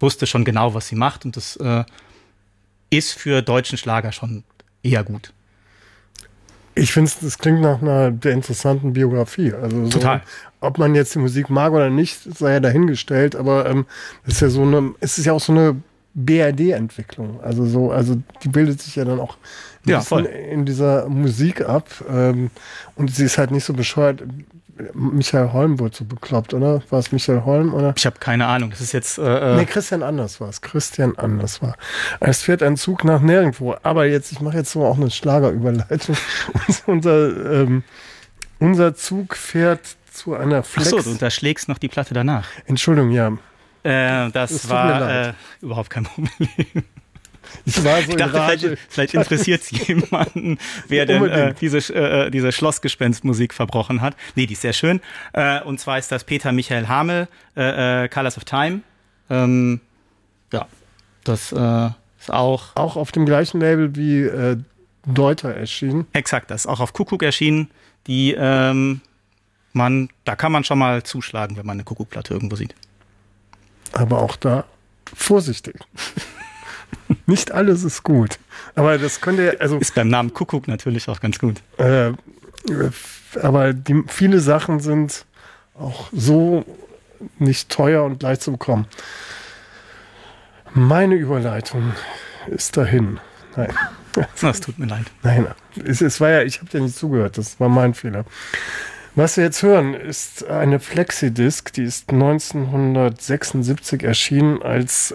wusste schon genau, was sie macht und das ist für deutschen Schlager schon eher gut. Ich finde, das klingt nach einer der interessanten Biografie. Also so, Total. ob man jetzt die Musik mag oder nicht, sei ja dahingestellt, aber das ist ja es ist ja auch so eine BRD-Entwicklung. Also die bildet sich ja dann auch in dieser Musik ab. Und sie ist halt nicht so bescheuert. Michael Holm wurde so bekloppt, oder? War es Michael Holm? Oder? Ich habe keine Ahnung. Das ist jetzt. Nee, Christian Anders war es. Es fährt ein Zug nach nirgendwo. Aber ich mache jetzt so auch eine Schlagerüberleitung. Unser Zug fährt zu einer Flex. Achso, du unterschlägst noch die Platte danach. Entschuldigung, ja. Das war überhaupt kein Problem. Ich dachte, vielleicht interessiert es jemanden, wer denn diese Schlossgespenstmusik verbrochen hat. Nee, die ist sehr schön. Und zwar ist das Peter Michael Hamel, Colors of Time. Das ist auch auf dem gleichen Label wie Deuter erschienen. Exakt, das ist auch auf Kuckuck erschienen. Da kann man schon mal zuschlagen, wenn man eine Kuckuck-Platte irgendwo sieht. Aber auch da vorsichtig. Nicht alles ist gut. Aber das könnte ist beim Namen Kuckuck natürlich auch ganz gut. Aber viele Sachen sind auch so nicht teuer und leicht zu bekommen. Meine Überleitung ist dahin. Nein. Das tut mir leid. Nein, es war ja, ich habe dir nicht zugehört, das war mein Fehler. Was wir jetzt hören, ist eine Flexidisc, die ist 1976 erschienen als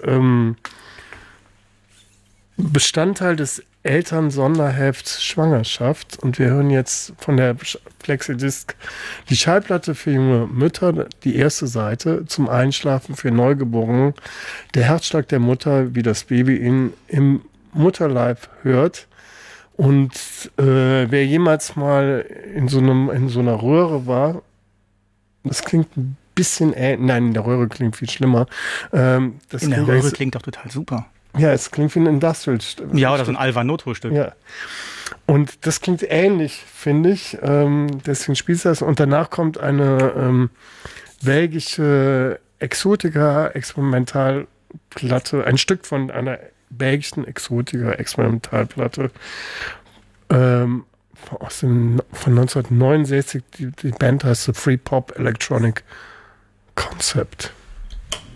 Bestandteil des Eltern-Sonderhefts Schwangerschaft. Und wir hören jetzt von der Flexidisc die Schallplatte für junge Mütter, die erste Seite zum Einschlafen für Neugeborene. Der Herzschlag der Mutter, wie das Baby ihn im Mutterleib hört. Und wer jemals mal in so einer Röhre war, das klingt ein bisschen nein, in der Röhre klingt viel schlimmer. In der Röhre klingt doch total super. Ja, es klingt wie ein Industrial-Stück. Ja, oder so ein Alvanotto-Stück. Ja. Und das klingt ähnlich, finde ich. Deswegen spielst du das. Und danach kommt eine belgische Exotika-Experimentalplatte, ein Stück von einer belgischen Exotika-Experimentalplatte von 1969. Die Band heißt The Free Pop Electronic Concept.